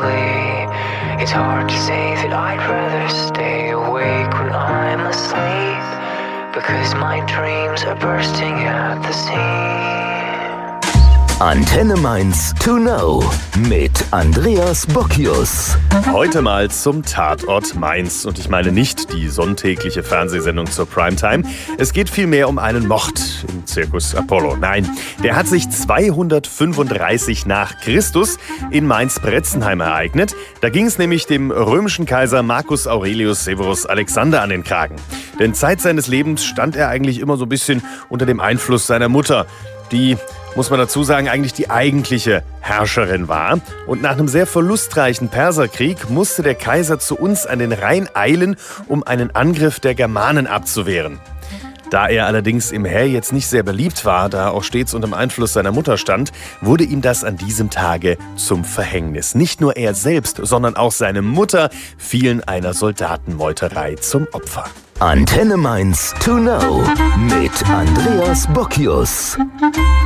away. It's hard to say that I'd rather stay awake when I'm asleep, because my dreams are bursting at the seams. Antenne Mainz to know mit Andreas Bockius. Heute mal zum Tatort Mainz. Und ich meine nicht die sonntägliche Fernsehsendung zur Primetime. Es geht vielmehr um einen Mord im Circus Apollo. Nein, der hat sich 235 nach Christus in Mainz-Bretzenheim ereignet. Da ging es nämlich dem römischen Kaiser Marcus Aurelius Severus Alexander an den Kragen. Denn Zeit seines Lebens stand er eigentlich immer so ein bisschen unter dem Einfluss seiner Mutter, die, muss man dazu sagen, eigentlich die eigentliche Herrscherin war. Und nach einem sehr verlustreichen Perserkrieg musste der Kaiser zu uns an den Rhein eilen, um einen Angriff der Germanen abzuwehren. Da er allerdings im Heer jetzt nicht sehr beliebt war, da er auch stets unter dem Einfluss seiner Mutter stand, wurde ihm das an diesem Tage zum Verhängnis. Nicht nur er selbst, sondern auch seine Mutter fielen einer Soldatenmeuterei zum Opfer. Antenne Mainz to know mit Andreas Bockius.